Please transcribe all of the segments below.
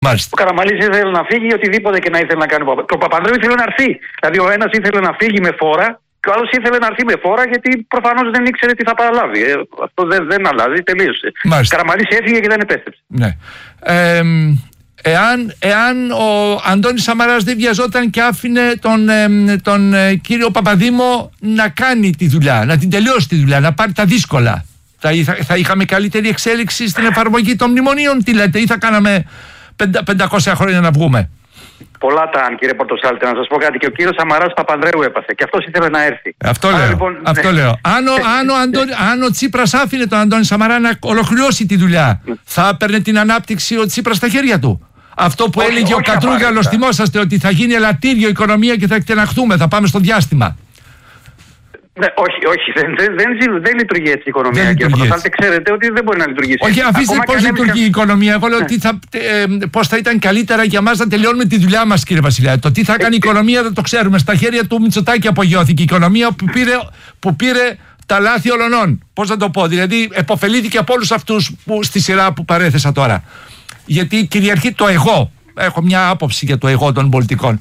Μάλιστα. Ο Καραμανλής ήθελε να φύγει οτιδήποτε και να ήθελε να κάνει. Και ο Παπανδρέου ήθελε να έρθει. Δηλαδή, ο ένας ήθελε να φύγει με φόρα και ο άλλος ήθελε να έρθει με φόρα γιατί προφανώς δεν ήξερε τι θα παραλάβει. Αυτό δεν αλλάζει, τελείωσε. Ο Καραμανλής έφυγε και δεν επέστρεψε. Ναι. Εάν ο Αντώνης Σαμαράς δεν βιαζόταν και άφηνε τον κύριο Παπαδήμο να κάνει τη δουλειά, να την τελειώσει τη δουλειά, να πάρει τα δύσκολα, θα είχαμε καλύτερη εξέλιξη στην εφαρμογή των μνημονίων, τι λέτε, ή θα κάναμε 500 χρόνια να βγούμε? Πολλά τα αν, κύριε Πορτοσάλτη, να σας πω κάτι. Και ο κύριος Σαμαράς Παπανδρέου έπαθε και αυτός ήθελε να έρθει. Αυτό λέω. Αν ο Τσίπρας άφηνε τον Αντώνη Σαμαρά να ολοκληρώσει τη δουλειά, θα έπαιρνε την ανάπτυξη ο Τσίπρας στα χέρια του? Αυτό που έλεγε ο Κατρούγκαλος, θυμόσαστε, ότι θα γίνει ελαττήριο οικονομία και θα εκτεναχθούμε, θα πάμε στο διάστημα. Ναι, όχι, δεν λειτουργεί έτσι η οικονομία. Κύριε Πορτοσάλτη, ξέρετε ότι δεν μπορεί να λειτουργήσει. Όχι, αφήστε πώς λειτουργεί η οικονομία. Εγώ λέω ότι πώς θα ήταν καλύτερα για μας να τελειώνουμε τη δουλειά μας, κύριε Βασιλιά. Το τι θα κάνει η οικονομία δεν το ξέρουμε. Στα χέρια του Μητσοτάκη απογειώθηκε η οικονομία που πήρε τα λάθη ολονών. Πώς να το πω, δηλαδή επωφελήθηκε από όλους αυτούς στη σειρά που παρέθεσα τώρα. Γιατί κυριαρχεί το εγώ. Έχω μια άποψη για το εγώ των πολιτικών.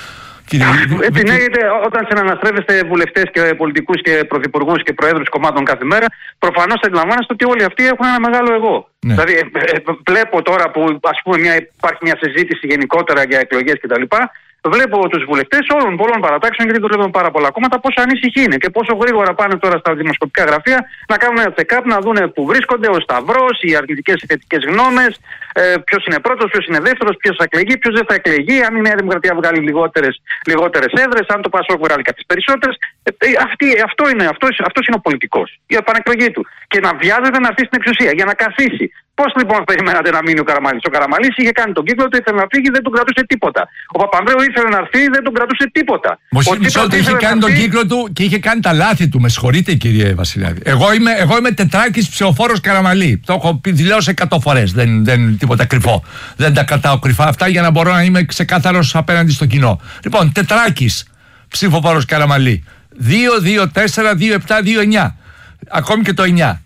Επινέγεται όταν συναναστρέφεστε βουλευτές και πολιτικούς και πρωθυπουργούς και προέδρους κομμάτων κάθε μέρα, προφανώς αντιλαμβάνεστε ότι όλοι αυτοί έχουν ένα μεγάλο εγώ. Ναι. Δηλαδή, βλέπω τώρα που ας πούμε υπάρχει μια συζήτηση γενικότερα για εκλογές κτλ. Βλέπω τους βουλευτές όλων πολλών παρατάξεων, γιατί δουλεύουν πάρα πολλά κόμματα, πόσο ανήσυχοι είναι και πόσο γρήγορα πάνε τώρα στα δημοσκοπικά γραφεία να κάνουν ένα check-up, να δουν πού βρίσκονται, ο σταυρός, οι αρνητικές ή θετικές γνώμες, ποιος είναι πρώτος, ποιος είναι δεύτερος, ποιος θα εκλεγεί, ποιος δεν θα εκλεγεί, αν η Νέα Δημοκρατία βγάλει λιγότερες έδρες, αν το Πασόκ βγάλει κάποιες περισσότερες. Αυτός είναι ο πολιτικός, η επανεκλογή του. Και να βιάζεται να έρθει στην εξουσία για να καθίσει. Πώς λοιπόν περιμένατε να μείνει ο Καραμανλής? Ο Καραμανλής είχε κάνει τον κύκλο του, ήθελε να φύγει, δεν τον κρατούσε τίποτα. Ο Παπανδρέου ήθελε να έρθει, δεν τον κρατούσε τίποτα. Είχε κάνει τον κύκλο του και είχε κάνει τα λάθη του. Με συγχωρείτε, κύριε Βασιλιάδη. Εγώ είμαι τετράκης ψηφοφόρος Καραμανλή. Το έχω δηλώσει 100 φορές. Δεν είναι τίποτα κρυφό. Δεν τα κρατάω κρυφά αυτά για να μπορώ να είμαι ξεκάθαρος απέναντι στο κοινό. Λοιπόν, τετράκης ψηφοφόρος Καραμανλή. 2, 2, 4, 2, 7, 2, 9. Ακόμη και το 9.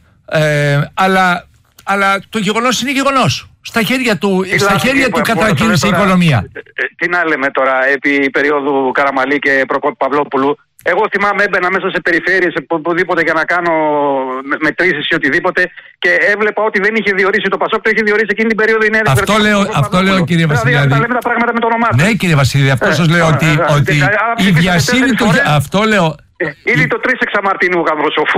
Αλλά το γεγονός είναι γεγονός. Στα χέρια του κατρακύλησε η οικονομία. Τι να λέμε τώρα επί περίοδου Καραμανλή και Προκόπη Παυλόπουλου? Εγώ θυμάμαι, έμπαινα μέσα σε περιφέρειες οπουδήποτε για να κάνω μετρήσεις ή οτιδήποτε και έβλεπα ότι δεν είχε διορίσει το Πασόκ, το είχε διορίσει εκείνη την περίοδο η Νέα Δημοκρατία. Αυτό λέω, κύριε Βασιλιάδη. Δηλαδή, λέμε τα πράγματα με το όνομά του. Ναι, κύριε Βασιλιάδη, αυτό σας λέω ότι η βιασύνη του. Αυτό λέω. Ήδη το 3 εξαμαρτίνου γαμβροσοφού.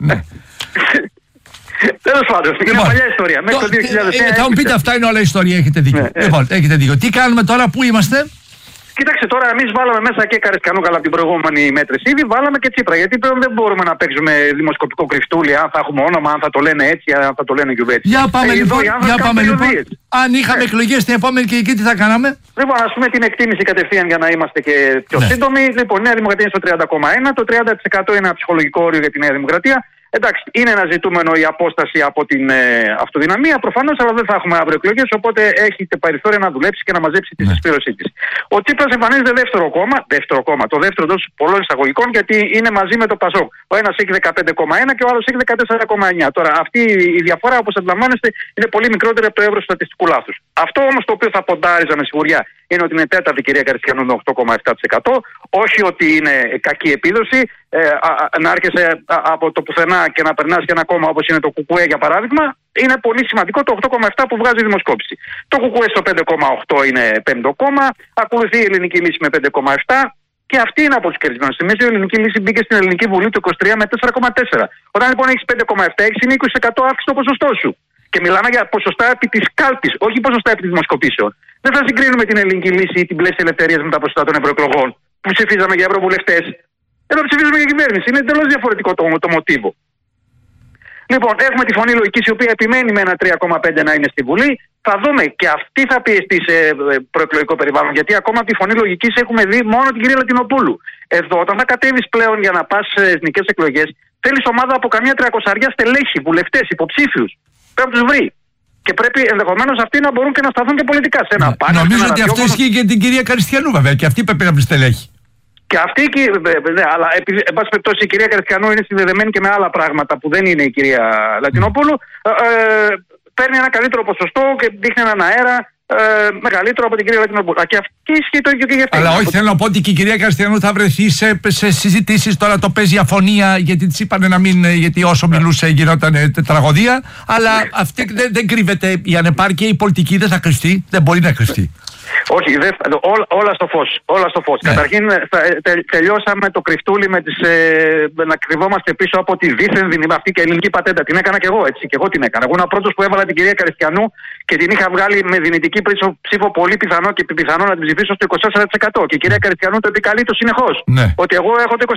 Τέλος πάντων, είναι παλιά ιστορία. Μέχρι το 2009. Θα μου πείτε, αυτά είναι όλα ιστορία, έχετε δίκιο. Λοιπόν, έχετε δίκιο. Τι κάνουμε τώρα, πού είμαστε? Κοίταξε τώρα, εμείς βάλαμε μέσα και Καρισκανούκαλα από την προηγούμενη μέτρηση. Ήδη βάλαμε και Τσίπρα. Γιατί πλέον δεν μπορούμε να παίξουμε δημοσκοπικό κρυφτούλι, αν θα έχουμε όνομα, αν θα το λένε έτσι, αν θα το λένε γιουβέτσι. Για πάμε λοιπόν. Αν είχαμε εκλογές την επόμενη και εκεί, τι θα κάναμε? Λοιπόν, ας πούμε την εκτίμηση κατευθείαν για να είμαστε και πιο σύντομοι. Λοιπόν, η Νέα Δημοκρατία είναι στο 30,1. Το 30% είναι ένα ψυχολογικό όριο για τη Νέα Δημοκρατία. Εντάξει, είναι ένα ζητούμενο η απόσταση από την αυτοδυναμία προφανώς, αλλά δεν θα έχουμε αύριο εκλογές, οπότε έχει περιθώρια να δουλέψει και να μαζέψει τη συσπήρωσή της. Ο Τσίπρας εμφανίζεται δεύτερο κόμμα, το δεύτερο εντός πολλών εισαγωγικών, γιατί είναι μαζί με το Πασόκ. Ο ένας έχει 15,1 και ο άλλος έχει 14,9. Τώρα, αυτή η διαφορά, όπως αντιλαμβάνεστε, είναι πολύ μικρότερη από το εύρος του στατιστικού λάθους. Αυτό όμως το οποίο θα ποντάριζα με σιγουριά είναι ότι είναι τέταρτη η κυρία Καριστιανού με 8,7%. Όχι ότι είναι κακή επίδοση. Να έρχεσαι από το πουθενά και να περνάς και ένα κόμμα όπως είναι το ΚΚΕ για παράδειγμα, είναι πολύ σημαντικό το 8,7 που βγάζει η δημοσκόπηση. Το ΚΚΕ στο 5,8 είναι πέμπτο κόμμα, ακολουθεί η Ελληνική Λύση με 5,7 και αυτή είναι από τους κερδισμένους. Στη μέση η Ελληνική Λύση μπήκε στην Ελληνική Βουλή το 23 με 4,4. Όταν λοιπόν έχεις 5,7 έχεις είναι 20% αύξηση στο ποσοστό σου. Και μιλάμε για ποσοστά επί της κάλπης, όχι ποσοστά επί της δημοσκοπήσεων. Δεν θα συγκρίνουμε την Ελληνική Λύση ή την Πλαίσια Ελευθερίας με τα ποσοστά των ευρωεκλογών που ψηφίζαμε για ευρωβουλευτές. Εδώ ψηφίζουμε για κυβέρνηση. Είναι εντελώς διαφορετικό το μοτίβο. Λοιπόν, έχουμε τη Φωνή Λογικής, η οποία επιμένει με ένα 3,5 να είναι στη Βουλή. Θα δούμε και αυτή θα πιεστεί σε προεκλογικό περιβάλλον. Γιατί ακόμα από τη Φωνή Λογικής έχουμε δει μόνο την κυρία Λατινοπούλου. Εδώ, όταν θα κατέβεις πλέον για να πας σε εθνικές εκλογές, θέλεις ομάδα από καμία 300 στελέχη, βουλευτές, υποψήφιους. Πρέπει να τους βρει. Και πρέπει ενδεχομένως αυτοί να μπορούν και να σταθούν και πολιτικά σε ένα πάνελ. Νομίζω ότι αυτό ισχύει και την κυρία Καριστιανού, βέβαια. Και αυτή πρέπει να βρει στελέχη. Και αυτή, ναι, αλλά εν πάση περιπτώσει η κυρία Καριστιανού είναι συνδεδεμένη και με άλλα πράγματα που δεν είναι η κυρία Λατινοπούλου. Παίρνει ένα καλύτερο ποσοστό και δείχνει έναν αέρα μεγαλύτερο από την κυρία Λατινοπούλου. Και αυτή ισχύει το ίδιο και για αυτή. Αλλά όχι, θέλω να πω ότι και η κυρία Καριστιανού θα βρεθεί σε συζητήσεις. Τώρα το παίζει αφωνία, γιατί της είπανε να μην. Γιατί όσο μιλούσε γινόταν τραγωδία. Αλλά αυτή δεν κρύβεται η ανεπάρκεια, η πολιτική δεν θα κρυφτεί. Δεν μπορεί να κρυφτεί. Όχι, όλα στο φως. Όλα στο φως. Ναι. Καταρχήν τελειώσαμε το κρυφτούλι με τις, να κρυβόμαστε πίσω από τη δίθεν αυτή και ελληνική πατέντα. Την έκανα και εγώ έτσι. Και εγώ την έκανα. Εγώ ήμουν πρώτος που έβαλα την κυρία Καριστιανού και την είχα βγάλει με δυνητική ψήφο πολύ πιθανό και πιθανό να την ψηφίσω στο 24%. Και η κυρία Καριστιανού το επικαλεί το συνεχώς. Ναι. Ότι εγώ έχω το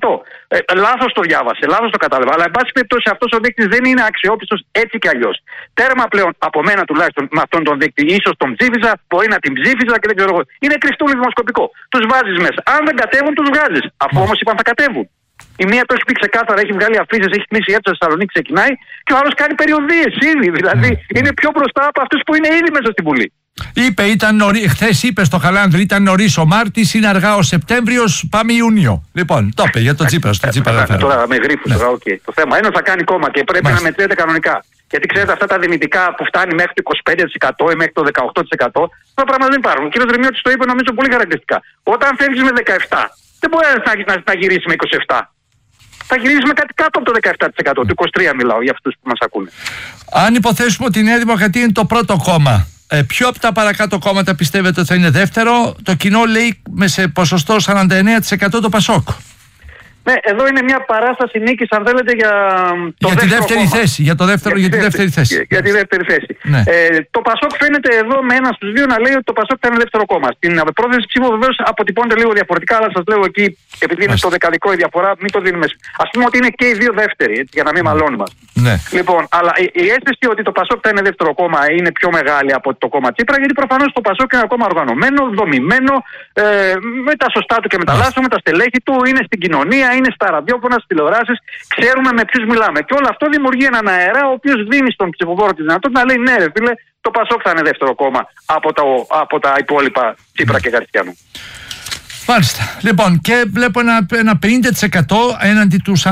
24%. Λάθος το διάβασε, λάθος το κατάλαβα. Αλλά εν πάση περιπτώσει αυτός ο δείκτης δεν είναι αξιόπιστος έτσι κι αλλιώς. Τέρμα πλέον από μένα τουλάχιστον με αυτόν τον δείκτη. Ίσως τον ψήφιζα, μπορεί να την ψήφιζα και δεν ξέρω εγώ. Είναι κρυφτούλη δημοσκοπικό. Τους βάζεις μέσα. Αν δεν κατέβουν, τους βγάζεις. Αφού όμως είπαν θα κατέβουν. Η μία το έχει πει ξεκάθαρα, έχει βγάλει αφήσεις, έχει κλείσει αίθουσα στη Θεσσαλονίκη, ξεκινάει και ο άλλος κάνει περιοδίες ήδη. Δηλαδή είναι πιο μπροστά από αυτούς που είναι ήδη μέσα στην Βουλή. Είπε, χθες είπε στο Χαλάνδρη, ήταν νωρίς ο Μάρτης, είναι αργά ο Σεπτέμβριος, πάμε Ιούνιο. Λοιπόν, το είπε για τον Τσίπρα. Τώρα με γρήφους. Okay. Το θέμα είναι ότι θα κάνει κόμμα και πρέπει να μετριέται κανονικά. Γιατί ξέρετε, αυτά τα δυνητικά που φτάνει μέχρι το 25% ή μέχρι το 18%, αυτά πράγματα δεν υπάρχουν. Ο κ. Δρυμιώτης το είπε νομίζω πολύ χαρακτηριστικά. Όταν φεύγεις με 17, δεν μπορεί να γυρίσει με 27. Θα γυρίσει με κάτι κάτω από το 17%. Το 23% μιλάω για αυτούς που μας ακούνε. Αν υποθέσουμε ότι η Νέα Δημοκρατία είναι το πρώτο κόμμα, ποιο από τα παρακάτω κόμματα πιστεύετε ότι θα είναι δεύτερο? Το κοινό λέει σε ποσοστό 49% το Πασόκ. Ναι, εδώ είναι μια παράσταση νίκης, αν θέλετε, για τη δεύτερη θέση. Για τη δεύτερη θέση. Για τη δεύτερη θέση. Ναι. Το Πασόκ φαίνεται εδώ με ένα στους δύο να λέει ότι το Πασόκ θα είναι δεύτερο κόμμα. Στην πρόθεση ψήφου βεβαίως αποτυπώνεται λίγο διαφορετικά, αλλά σας λέω εκεί, επειδή είναι στο δεκαδικό η διαφορά, μην το δίνουμε. Ας πούμε ότι είναι και οι δύο δεύτεροι, έτσι, για να μην μαλώνουμε. Ναι. Λοιπόν, αλλά η αίσθηση ότι το Πασόκ θα είναι δεύτερο κόμμα είναι πιο μεγάλη από το κόμμα Τσίπρα, γιατί προφανώς το Πασόκ είναι ένα κόμμα οργανωμένο, δομημένο, με τα σωστά του και με τα λάθη του, με τα στελέχη του, είναι στην κοινωνία, είναι στα ραδιόφωνα, στις τηλεοράσεις, ξέρουμε με ποιους μιλάμε. Και όλο αυτό δημιουργεί έναν αέρα ο οποίος δίνει στον ψηφοφόρο τη δυνατότητα να λέει ναι, ρε φίλε, το Πασόκ θα είναι δεύτερο κόμμα από τα υπόλοιπα Τσίπρα και Καριστιανού. Μάλιστα. Λοιπόν, και βλέπω ένα 50% έναντι του 45-4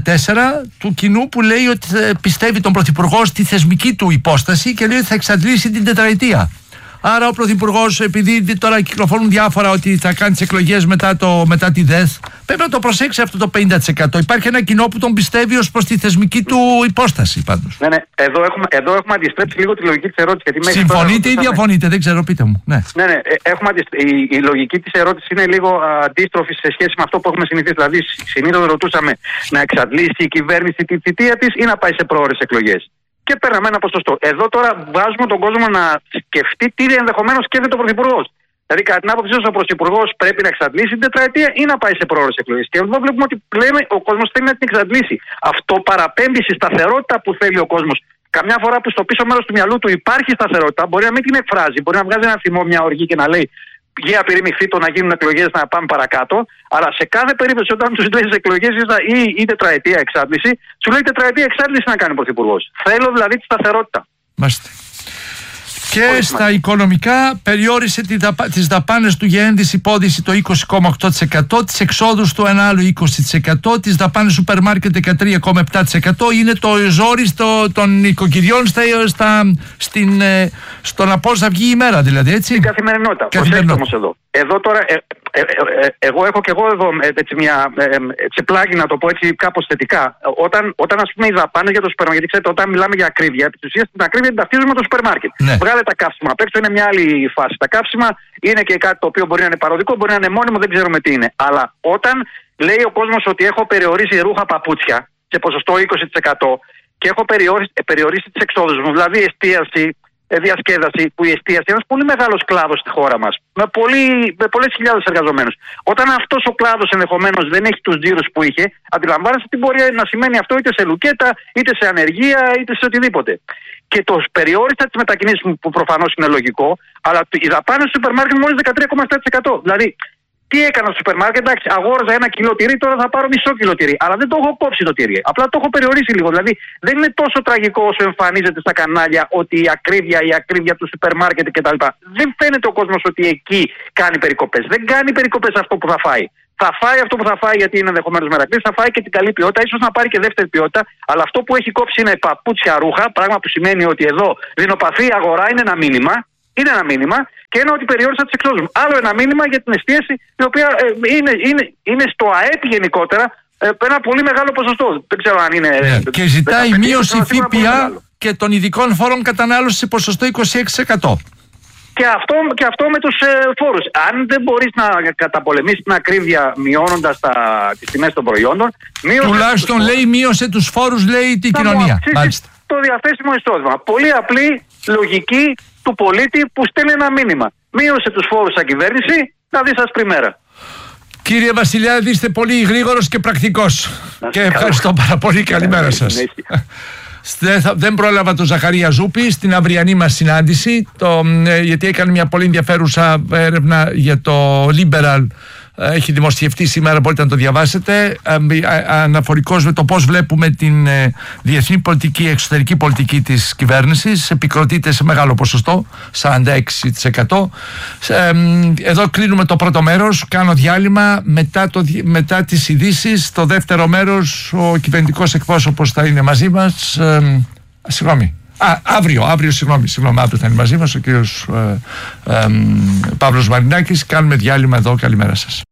του κοινού που λέει ότι πιστεύει τον Πρωθυπουργό στη θεσμική του υπόσταση και λέει ότι θα εξαντλήσει την τετραετία. Άρα ο Πρωθυπουργός, επειδή τώρα κυκλοφορούν διάφορα ότι θα κάνει τις εκλογές μετά τη ΔΕΘ, πρέπει να το προσέξει αυτό το 50%. Υπάρχει ένα κοινό που τον πιστεύει ως προς τη θεσμική του υπόσταση πάντως. Ναι. Εδώ έχουμε αντιστρέψει λίγο τη λογική της ερώτησης. Συμφωνείτε ή διαφωνείτε, δεν ξέρω, πείτε μου. Ναι. Η λογική της ερώτησης είναι λίγο αντίστροφη σε σχέση με αυτό που έχουμε συνηθίσει. Δηλαδή, συνήθως ρωτούσαμε να εξαντλήσει η κυβέρνηση τη θητεία της ή να πάει σε πρόορες εκλογές. Και παίρναμε ένα ποσοστό. Εδώ τώρα βάζουμε τον κόσμο να σκεφτεί τι ενδεχομένως σκέφτεται ο Πρωθυπουργός. Δηλαδή, κατά την άποψή σας, ο Πρωθυπουργός πρέπει να εξαντλήσει την τετραετία ή να πάει σε πρόορες εκλογές. Και εδώ βλέπουμε ότι πλέον ο κόσμος θέλει να την εξαντλήσει. Αυτό παραπέμπει στη σταθερότητα που θέλει ο κόσμος. Καμιά φορά που στο πίσω μέρος του μυαλού του υπάρχει σταθερότητα, μπορεί να μην την εκφράζει, μπορεί να βγάζει ένα θυμό, μια οργή και να λέει για πυρημιχθήτω να γίνουν εκλογές, να πάμε παρακάτω. Αλλά σε κάθε περίπτωση, όταν τους λέει εκλογές ή τετραετία εξάντληση, σου λέει τετραετία εξάντληση να κάνει ο Πρωθυπουργός. Θέλω δηλαδή τη σταθερότητα. Μάλιστα. Και στα οικονομικά περιόρισε τις δαπάνες του για ένδυση υπόδηση το 20,8%, τις εξόδους του ένα άλλο 20%, τις δαπάνες σούπερ μάρκετ 13,7%. Είναι το ζόρι των οικοκυριών στο να πώς θα βγει η ημέρα, δηλαδή, έτσι. Στην καθημερινότητα. Προσέξτε όμως εδώ. Εδώ τώρα, εγώ έχω και εγώ εδώ έτσι μια πλάγι, να το πω έτσι κάπως θετικά. Όταν ας πούμε οι δαπάνες για το σούπερ μάρκετ, ξέρετε, όταν μιλάμε για ακρίβεια, επί της ουσίας την ακρίβεια την ταυτίζουμε με το σούπερ μάρκετ. Ναι. Βγάλε τα καύσιμα απ' έξω, είναι μια άλλη φάση. Τα καύσιμα είναι και κάτι το οποίο μπορεί να είναι παροδικό, μπορεί να είναι μόνιμο, δεν ξέρουμε τι είναι. Αλλά όταν λέει ο κόσμος ότι έχω περιορίσει ρούχα, παπούτσια σε ποσοστό 20% και έχω περιορίσει τις εξόδους μου, δηλαδή εστίαση, διασκέδαση, που η εστίαση είναι ένας πολύ μεγάλος κλάδος στη χώρα μας, με πολλές χιλιάδες εργαζομένους. Όταν αυτός ο κλάδος ενδεχομένως δεν έχει τους τζίρους που είχε, αντιλαμβάνεστε τι μπορεί να σημαίνει αυτό είτε σε λουκέτα, είτε σε ανεργία, είτε σε οτιδήποτε. Και το περιόρισα τις μετακινήσεις μου, που προφανώς είναι λογικό, αλλά οι δαπάνες του σούπερ μάρκετ μόλις 13,7%. Δηλαδή, τι έκανα στο σούπερ μάρκετ, εντάξει, αγόρασα 1 κιλό τυρί, τώρα θα πάρω μισό κιλό τυρί. Αλλά δεν το έχω κόψει το τυρί. Απλά το έχω περιορίσει λίγο. Δηλαδή, δεν είναι τόσο τραγικό όσο εμφανίζεται στα κανάλια ότι η ακρίβεια του σούπερ μάρκετ κτλ. Δεν φαίνεται ο κόσμος ότι εκεί κάνει περικοπές. Δεν κάνει περικοπές αυτό που θα φάει. Θα φάει αυτό που θα φάει γιατί είναι ενδεχομένως μερακλής, θα φάει και την καλή ποιότητα, ίσως να πάρει και δεύτερη ποιότητα. Αλλά αυτό που έχει κόψει είναι παπούτσια, ρούχα, πράγμα που σημαίνει ότι εδώ δεινοπαθή αγορά είναι ένα μήνυμα. Είναι ένα μήνυμα, και ένα ότι περιόρισα τις εξόδους μου. Άλλο ένα μήνυμα για την εστίαση, η οποία είναι στο ΑΕΠ γενικότερα ένα πολύ μεγάλο ποσοστό. Δεν ξέρω αν είναι. Και ζητάει μείωση ΦΠΑ και των ειδικών φόρων κατανάλωσης σε ποσοστό 26%. Και αυτό με τους φόρους. Αν δεν μπορείς να καταπολεμήσεις την ακρίβεια μειώνοντας τις τιμές των προϊόντων, τουλάχιστον λέει μείωσε τους φόρους, λέει την κοινωνία. Το διαθέσιμο εισόδημα. Πολύ απλή λογική του πολίτη που στέλνει ένα μήνυμα. Μείωσε τους φόρους σαν κυβέρνηση, να δεις ασπρή μέρα. Κύριε Βασιλιάδη, είστε πολύ γρήγορος και πρακτικός. Και ευχαριστώ πάρα πολύ. Καλημέρα σας. Δεν πρόλαβα τον Ζαχαρία Ζούπη στην αυριανή μας συνάντηση, γιατί έκανε μια πολύ ενδιαφέρουσα έρευνα για το Liberal. Έχει δημοσιευτεί σήμερα, μπορείτε να το διαβάσετε, αναφορικός με το πώς βλέπουμε την διεθνή πολιτική, εξωτερική πολιτική της κυβέρνησης. Επικροτείται σε μεγάλο ποσοστό, 46%. Εδώ κλείνουμε το πρώτο μέρος, κάνω διάλειμμα. Μετά τις ειδήσεις, το δεύτερο μέρος, ο κυβερνητικός εκπρόσωπος θα είναι μαζί μας. Αύριο θα είναι μαζί μας ο κύριος Παύλος Μαρινάκης. Κάνουμε διάλειμμα εδώ, καλημέρα σας.